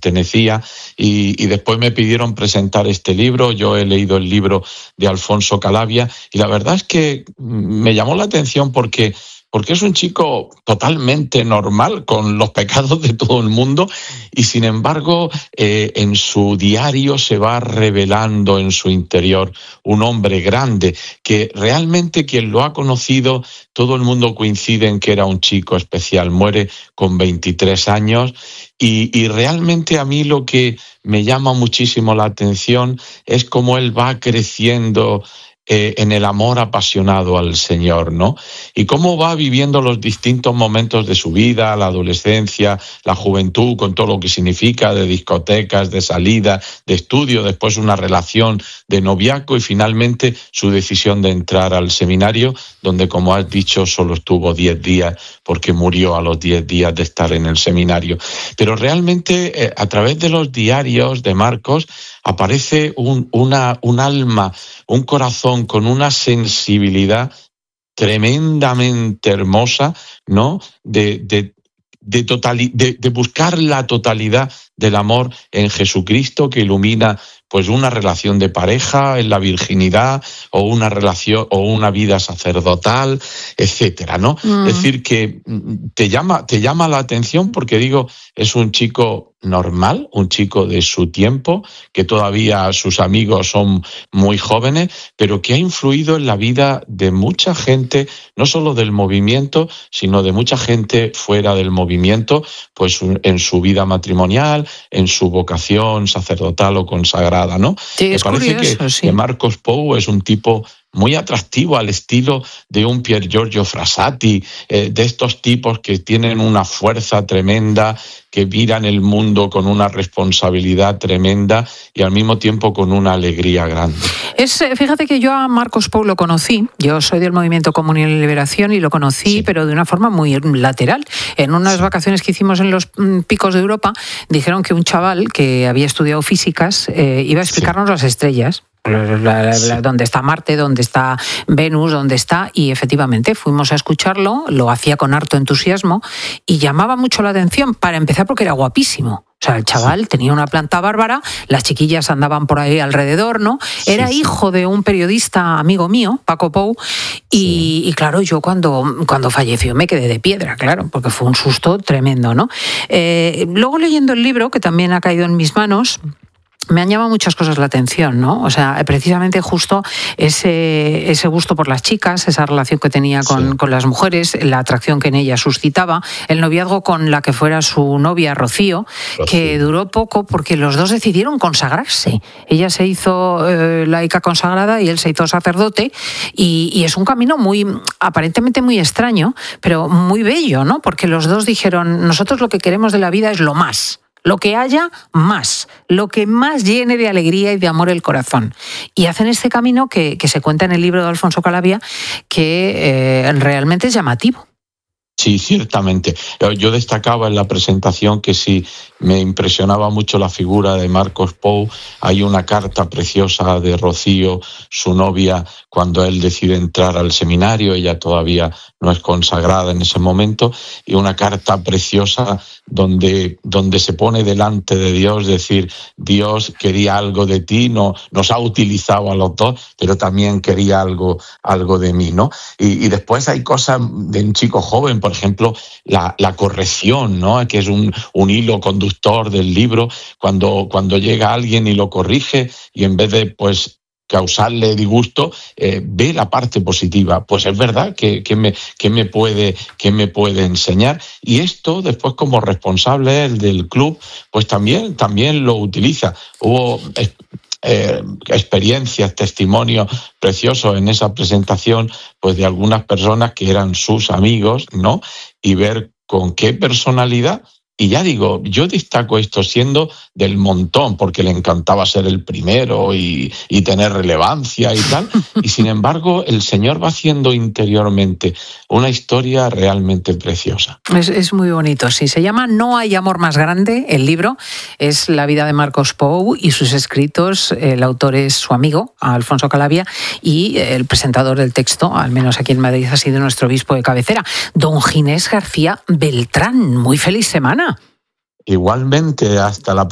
pertenecía, y después me pidieron presentar este libro. Yo he leído el libro de Alfonso Calavia y la verdad es que me llamó la atención porque es un chico totalmente normal, con los pecados de todo el mundo, y sin embargo en su diario se va revelando en su interior un hombre grande, que realmente quien lo ha conocido, todo el mundo coincide en que era un chico especial. Muere con 23 años y realmente a mí lo que me llama muchísimo la atención es cómo él va creciendo en el amor apasionado al Señor, ¿no? Y cómo va viviendo los distintos momentos de su vida, la adolescencia, la juventud, con todo lo que significa, de discotecas, de salida, de estudio, después una relación de noviazgo y finalmente su decisión de entrar al seminario, donde, como has dicho, solo estuvo 10 días porque murió a los 10 días de estar en el seminario. Pero realmente a través de los diarios de Marcos aparece un alma, un corazón con una sensibilidad tremendamente hermosa, ¿no? De buscar la totalidad del amor en Jesucristo, que ilumina pues una relación de pareja en la virginidad, o una relación o una vida sacerdotal, etcétera, ¿no? Es decir, que te llama la atención porque, digo, es un chico normal, un chico de su tiempo, que todavía sus amigos son muy jóvenes, pero que ha influido en la vida de mucha gente, no solo del movimiento, sino de mucha gente fuera del movimiento, pues en su vida matrimonial, en su vocación sacerdotal o consagrada, ¿no? Sí, Me parece curioso, que Marcos Pou es un tipo muy atractivo, al estilo de un Pier Giorgio Frassati, de estos tipos que tienen una fuerza tremenda, que miran el mundo con una responsabilidad tremenda y al mismo tiempo con una alegría grande. Fíjate que yo a Marcos Pou lo conocí, yo soy del Movimiento Comunión y Liberación y lo conocí, pero de una forma muy lateral. En unas vacaciones que hicimos en los picos de Europa, dijeron que un chaval que había estudiado físicas iba a explicarnos las estrellas. Dónde está Marte, dónde está Venus, dónde está, y efectivamente fuimos a escucharlo, lo hacía con harto entusiasmo y llamaba mucho la atención, para empezar porque era guapísimo. O sea, el chaval tenía una planta bárbara, las chiquillas andaban por ahí alrededor, ¿no? Era hijo de un periodista amigo mío, Paco Pou, y claro, yo cuando falleció me quedé de piedra, claro, porque fue un susto tremendo, ¿no? Luego, leyendo el libro, que también ha caído en mis manos, me han llamado muchas cosas la atención, ¿no? O sea, precisamente justo ese gusto por las chicas, esa relación que tenía con las mujeres, la atracción que en ellas suscitaba, el noviazgo con la que fuera su novia, Rocío, que duró poco porque los dos decidieron consagrarse. Ella se hizo laica consagrada y él se hizo sacerdote, y es un camino aparentemente muy extraño, pero muy bello, ¿no? Porque los dos dijeron, nosotros lo que queremos de la vida es lo más. Lo que haya más, lo que más llene de alegría y de amor el corazón. Y hacen este camino que se cuenta en el libro de Alfonso Calavia, que realmente es llamativo. Sí, ciertamente. Yo destacaba en la presentación que sí me impresionaba mucho la figura de Marcos Pou. Hay una carta preciosa de Rocío, su novia, cuando él decide entrar al seminario. Ella todavía no es consagrada en ese momento, y una carta preciosa donde se pone delante de Dios, decir, Dios quería algo de ti, nos ha utilizado a los dos, pero también quería algo de mí, ¿no? Y después hay cosas de un chico joven, por ejemplo, la corrección, ¿no? Que es un hilo conductor del libro, cuando llega alguien y lo corrige, y en vez de, pues, causarle disgusto, ve la parte positiva. Pues es verdad que me puede enseñar, y esto después, como responsable del club, pues también lo utiliza. Hubo experiencias, testimonios preciosos en esa presentación, pues de algunas personas que eran sus amigos, ¿no? Y ver con qué personalidad. Y ya digo, yo destaco esto siendo del montón, porque le encantaba ser el primero y tener relevancia y tal. Y sin embargo, el Señor va haciendo interiormente una historia realmente preciosa. Es muy bonito, sí. Se llama No hay amor más grande, el libro. Es la vida de Marcos Pou y sus escritos. El autor es su amigo, Alfonso Calavia, y el presentador del texto, al menos aquí en Madrid, ha sido nuestro obispo de cabecera, don Ginés García Beltrán. Muy feliz semana. Igualmente, hasta la próxima.